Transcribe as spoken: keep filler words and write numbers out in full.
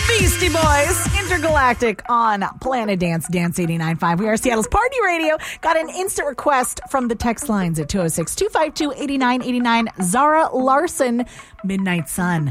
Beastie Boys, Intergalactic on Planet Dance, Dance eighty-nine point five. We are Seattle's Party Radio. Got an instant request from the text lines at two oh six, two five two, eight nine eight nine. Zara Larson, Midnight Sun.